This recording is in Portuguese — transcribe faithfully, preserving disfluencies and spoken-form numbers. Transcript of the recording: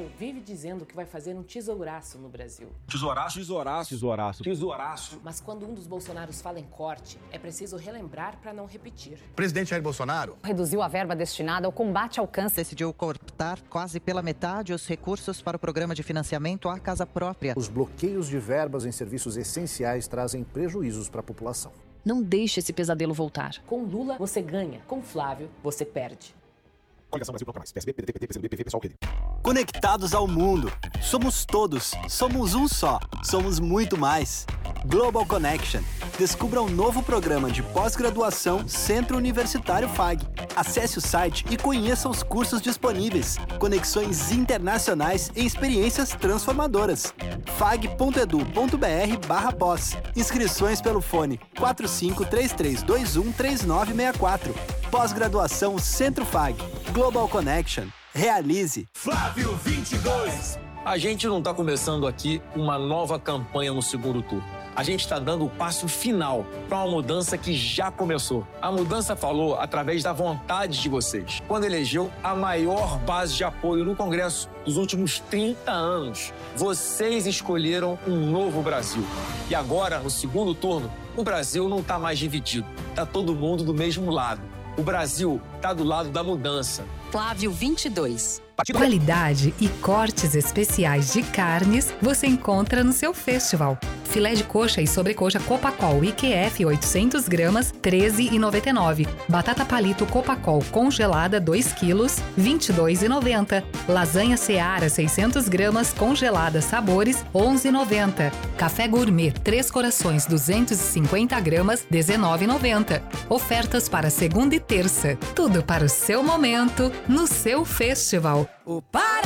Bolsonaro vive dizendo que vai fazer um tesouraço no Brasil. Tesouraço? Tesouraço. Tesouraço. Tesouraço. Mas quando um dos Bolsonaros fala em corte, é preciso relembrar para não repetir. O presidente Jair Bolsonaro reduziu a verba destinada ao combate ao câncer. Decidiu cortar quase pela metade os recursos para o programa de financiamento à casa própria. Os bloqueios de verbas em serviços essenciais trazem prejuízos para a população. Não deixe esse pesadelo voltar. Com Lula, você ganha. Com Flávio, você perde. Coligação Brasil Bloco Mais. P S B, P D T, P T, P C do B, P V, pessoal, Q D. Conectados ao mundo. Somos todos. Somos um só. Somos muito mais. Global Connection. Descubra um novo programa de pós-graduação Centro Universitário F A G. Acesse o site e conheça os cursos disponíveis. Conexões internacionais e experiências transformadoras. fag.edu.br barra pós. Inscrições pelo fone quatro cinco três três dois um três nove seis quatro. Pós-graduação Centro F A G. Global Connection. Realize. Flávio vinte e dois. A gente não está começando aqui uma nova campanha no segundo turno. A gente está dando o passo final para uma mudança que já começou. A mudança falou através da vontade de vocês, quando elegeu a maior base de apoio no Congresso dos últimos trinta anos. Vocês escolheram um novo Brasil. E agora, no segundo turno, o Brasil não está mais dividido. Está todo mundo do mesmo lado. O Brasil está do lado da mudança. Flávio vinte e dois. Qualidade e cortes especiais de carnes você encontra no seu festival. Filé de coxa e sobrecoxa Copacol I Q F oitocentos gramas, treze reais e noventa e nove centavos. Batata palito Copacol congelada dois quilos, vinte e dois reais e noventa centavos. Lasanha Seara seiscentos gramas congelada sabores, onze reais e noventa centavos. Café Gourmet três corações duzentos e cinquenta gramas, dezenove reais e noventa centavos. Ofertas para segunda e terça. Tudo para o seu momento no seu festival. O para